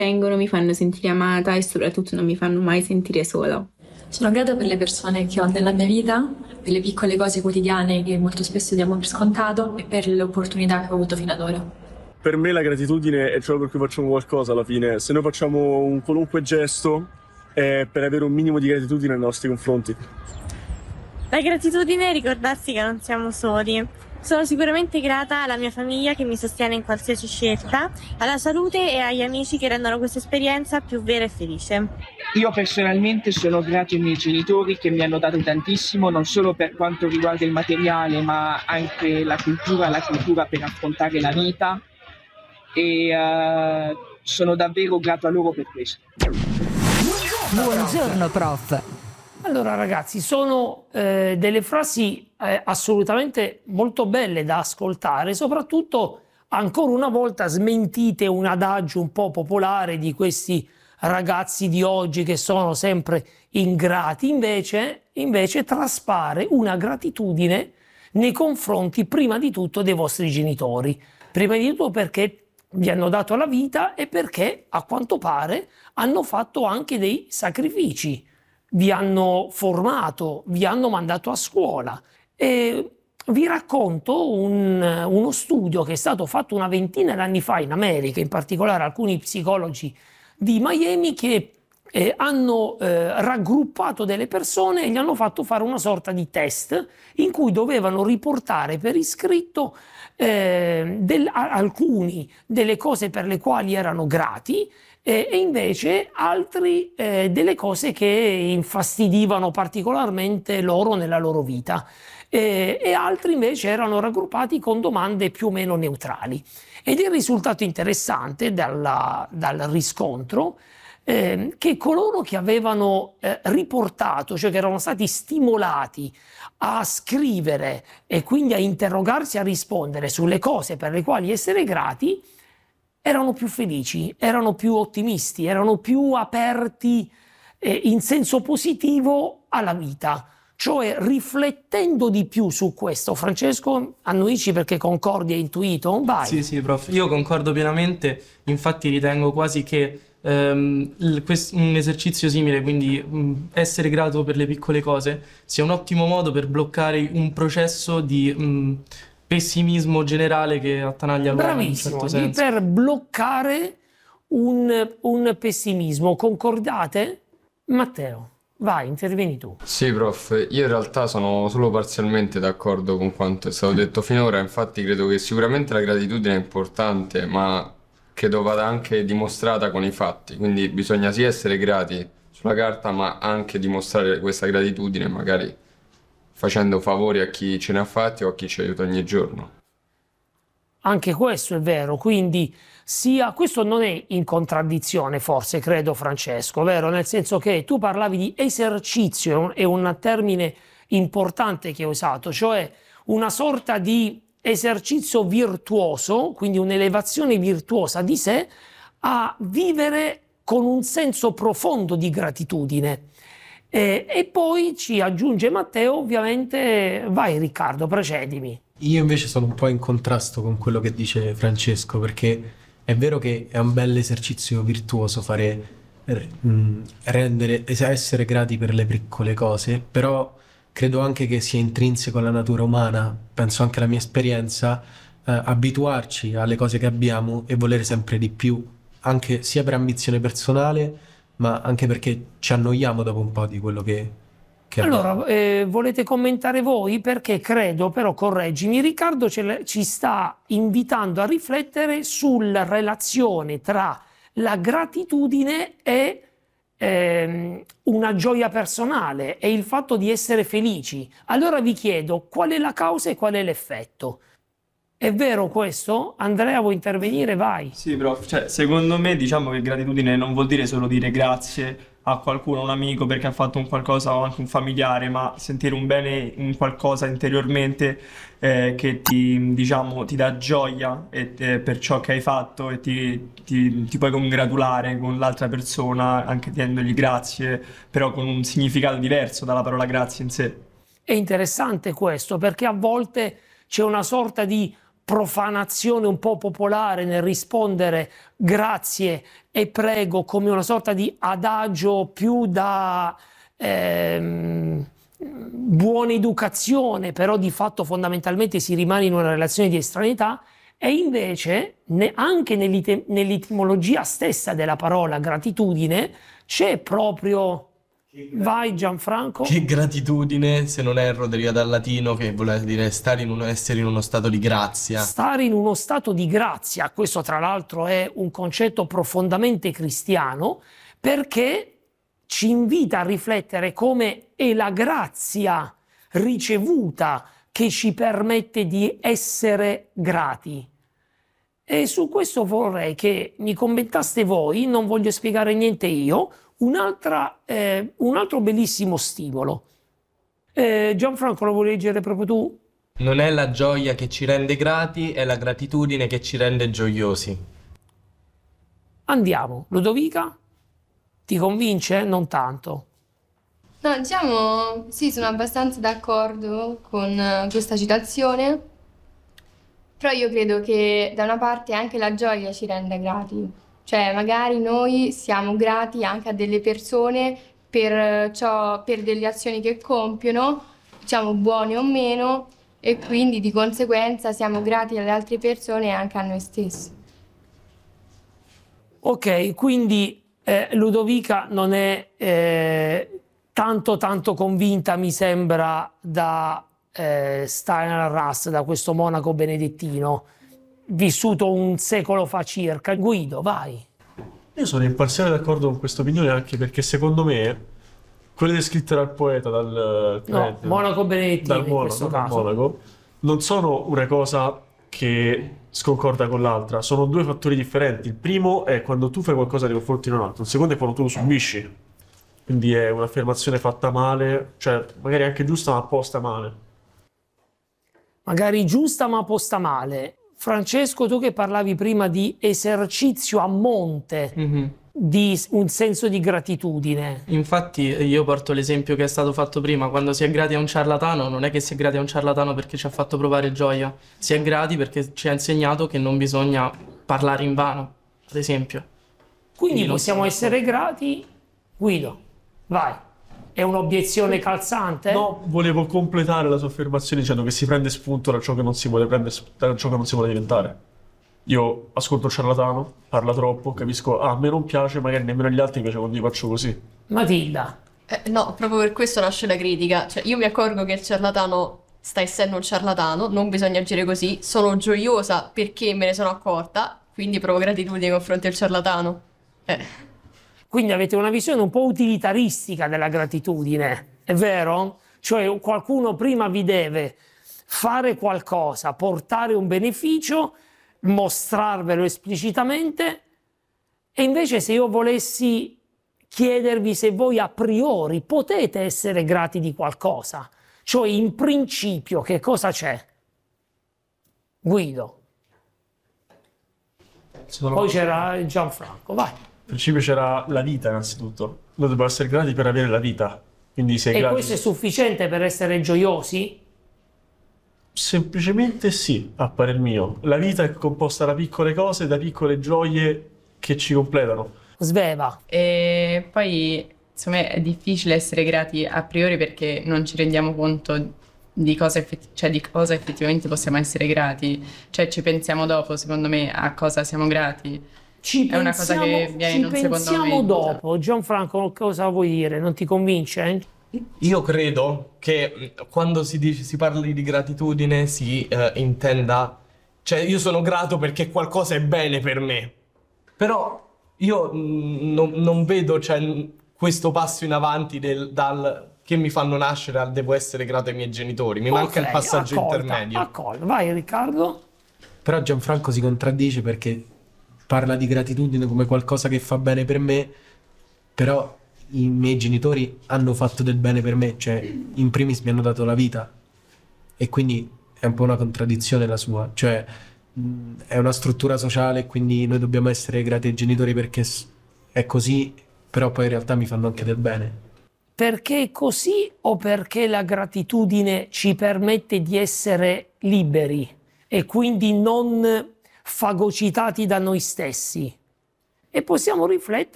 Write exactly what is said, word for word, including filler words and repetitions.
tengono, mi fanno sentire amata e soprattutto non mi fanno mai sentire sola. Sono grata per le persone che ho nella mia vita, per le piccole cose quotidiane che molto spesso diamo per scontato e per le opportunità che ho avuto fino ad ora. Per me la gratitudine è ciò per cui facciamo qualcosa alla fine. Se noi facciamo un qualunque gesto è per avere un minimo di gratitudine nei nostri confronti. La gratitudine è ricordarsi che non siamo soli. Sono sicuramente grata alla mia famiglia che mi sostiene in qualsiasi scelta, alla salute e agli amici che rendono questa esperienza più vera e felice. Io personalmente sono grato ai miei genitori che mi hanno dato tantissimo, non solo per quanto riguarda il materiale, ma anche la cultura, la cultura per affrontare la vita. E uh, sono davvero grato a loro per questo. Buongiorno prof. Allora ragazzi, sono eh, delle frasi eh, assolutamente molto belle da ascoltare, soprattutto ancora una volta smentite un adagio un po' popolare di questi ragazzi di oggi che sono sempre ingrati. Invece, invece traspare una gratitudine nei confronti prima di tutto dei vostri genitori, prima di tutto perché vi hanno dato la vita e perché a quanto pare hanno fatto anche dei sacrifici, vi hanno formato, vi hanno mandato a scuola. E vi racconto un, uno studio che è stato fatto una ventina d'anni fa in America, in particolare alcuni psicologi di Miami che eh, hanno eh, raggruppato delle persone e gli hanno fatto fare una sorta di test in cui dovevano riportare per iscritto eh, del, alcuni delle cose per le quali erano grati eh, e invece altri eh, delle cose che infastidivano particolarmente loro nella loro vita. Eh, e altri invece erano raggruppati con domande più o meno neutrali. Ed il risultato interessante dalla, dal riscontro eh, che coloro che avevano eh, riportato, cioè che erano stati stimolati a scrivere e quindi a interrogarsi, a rispondere sulle cose per le quali essere grati, erano più felici, erano più ottimisti, erano più aperti eh, in senso positivo alla vita. Cioè riflettendo di più su questo. Francesco, annuisci perché concordi e intuito? Vai. Sì, sì, prof. Io concordo pienamente, infatti ritengo quasi che ehm, il, quest, un esercizio simile, quindi mh, essere grato per le piccole cose, sia un ottimo modo per bloccare un processo di mh, pessimismo generale che attanaglia l'uomo in un certo senso. Per bloccare un, un pessimismo. Concordate? Matteo. Vai, intervieni tu. Sì, prof, io in realtà sono solo parzialmente d'accordo con quanto è stato detto finora, infatti credo che sicuramente la gratitudine è importante, ma credo vada anche dimostrata con i fatti, quindi bisogna sì essere grati sulla carta, ma anche dimostrare questa gratitudine, magari facendo favori a chi ce ne ha fatti o a chi ci aiuta ogni giorno. Anche questo è vero, quindi sia questo non è in contraddizione, forse, credo, Francesco, vero? Nel senso che tu parlavi di esercizio, è un termine importante che hai usato, cioè una sorta di esercizio virtuoso, quindi un'elevazione virtuosa di sé, a vivere con un senso profondo di gratitudine. Eh, e poi ci aggiunge Matteo, ovviamente, vai Riccardo, precedimi. Io invece sono un po' in contrasto con quello che dice Francesco, perché è vero che è un bel esercizio virtuoso fare, rendere, essere grati per le piccole cose, però credo anche che sia intrinseco alla natura umana, penso anche alla mia esperienza, eh, abituarci alle cose che abbiamo e volere sempre di più, anche sia per ambizione personale, ma anche perché ci annoiamo dopo un po' di quello che... Allora, eh, volete commentare voi? Perché credo, però correggimi, Riccardo ce ci sta invitando a riflettere sulla relazione tra la gratitudine e ehm, una gioia personale e il fatto di essere felici. Allora vi chiedo, qual è la causa e qual è l'effetto? È vero questo? Andrea, vuoi intervenire? Vai. Sì, prof. Cioè, secondo me diciamo che gratitudine non vuol dire solo dire grazie a qualcuno, un amico perché ha fatto un qualcosa o anche un familiare, ma sentire un bene in qualcosa interiormente eh, che ti, diciamo, ti dà gioia e, eh, per ciò che hai fatto e ti, ti, ti puoi congratulare con l'altra persona anche chiedendogli grazie, però con un significato diverso dalla parola grazie in sé. È interessante questo perché a volte c'è una sorta di profanazione un po' popolare nel rispondere grazie e prego come una sorta di adagio più da ehm, buona educazione, però di fatto fondamentalmente si rimane in una relazione di estraneità, e invece ne, anche nell'ite- nell'etimologia stessa della parola gratitudine c'è proprio... Vai Gianfranco. Che gratitudine, se non erro, deriva dal latino che vuole dire stare in uno, essere in uno stato di grazia. Stare in uno stato di grazia, questo tra l'altro è un concetto profondamente cristiano, perché ci invita a riflettere come è la grazia ricevuta che ci permette di essere grati. E su questo vorrei che mi commentaste voi, non voglio spiegare niente io, Un'altra, eh, un altro bellissimo stimolo. Eh, Gianfranco, lo vuoi leggere proprio tu? Non è la gioia che ci rende grati, è la gratitudine che ci rende gioiosi. Andiamo. Ludovica? Ti convince? Non tanto. No, diciamo, sì, sono abbastanza d'accordo con eh, questa citazione, però io credo che da una parte anche la gioia ci renda grati. Cioè, magari noi siamo grati anche a delle persone per ciò, per delle azioni che compiono, diciamo buone o meno, e quindi di conseguenza siamo grati alle altre persone e anche a noi stessi. Ok, quindi eh, Ludovica non è eh, tanto tanto convinta, mi sembra, da eh, Steiner Ras, da questo monaco benedettino, vissuto un secolo fa circa. Guido, vai. Io sono in parziale d'accordo con questa opinione, anche perché secondo me quelle descritte dal poeta, dal No, eh, monaco benedettino dal in monaco, questo dal caso. monaco, non sono una cosa che sconcorda con l'altra, sono due fattori differenti. Il primo è quando tu fai qualcosa nei confronti di un altro, il secondo è quando tu lo subisci. Quindi è un'affermazione fatta male, cioè magari anche giusta ma posta male. Magari giusta ma posta male. Francesco, tu che parlavi prima di esercizio a monte, Mm-hmm. di un senso di gratitudine. Infatti io porto l'esempio che è stato fatto prima, quando si è grati a un ciarlatano non è che si è grati a un ciarlatano perché ci ha fatto provare gioia, si è grati perché ci ha insegnato che non bisogna parlare in vano, ad esempio. Quindi Io non possiamo sono essere grati. Guido, vai. È un'obiezione calzante? No, volevo completare la sua affermazione dicendo che si prende spunto da ciò che non si vuole prendere, da ciò che non si vuole diventare. Io ascolto il ciarlatano, parla troppo, capisco, ah, a me non piace, magari nemmeno agli altri piace quando io faccio così. Matilda. Eh, no, proprio per questo nasce la critica. Cioè, io mi accorgo che il ciarlatano sta essendo un ciarlatano, non bisogna agire così. Sono gioiosa perché me ne sono accorta, quindi provo gratitudine nei confronti del ciarlatano. Eh. Quindi avete una visione un po' utilitaristica della gratitudine, è vero? Cioè qualcuno prima vi deve fare qualcosa, portare un beneficio, mostrarvelo esplicitamente, e invece se io volessi chiedervi se voi a priori potete essere grati di qualcosa, cioè in principio che cosa c'è? Guido. Poi c'era Gianfranco, vai. In principio c'era la vita innanzitutto, noi dobbiamo essere grati per avere la vita, quindi sei E grati. questo è sufficiente per essere gioiosi? Semplicemente sì, a parer mio. La vita è composta da piccole cose, da piccole gioie che ci completano. Sveva. E poi, insomma, è difficile essere grati a priori perché non ci rendiamo conto di cosa, effetti- cioè, di cosa effettivamente possiamo essere grati. Cioè ci pensiamo dopo, secondo me, a cosa siamo grati. Ci È una cosa che viene in un secondo pensiamo momento. dopo. Gianfranco, cosa vuoi dire? Non ti convince? Io credo che mh, quando si dice, si parli di gratitudine si eh, intenda, cioè io sono grato perché qualcosa è bene per me, però io mh, non, non vedo, cioè, mh, questo passo in avanti del, dal che mi fanno nascere al devo essere grato ai miei genitori, mi manca il Ok, passaggio accolta, intermedio. accolta. Vai Riccardo. Però Gianfranco si contraddice perché parla di gratitudine come qualcosa che fa bene per me, però i miei genitori hanno fatto del bene per me, cioè in primis mi hanno dato la vita, e quindi è un po' una contraddizione la sua, cioè mh, è una struttura sociale, quindi noi dobbiamo essere grati ai genitori perché s- è così, però poi in realtà mi fanno anche del bene. Perché è così o perché la gratitudine ci permette di essere liberi e quindi non fagocitati da noi stessi. E possiamo riflettere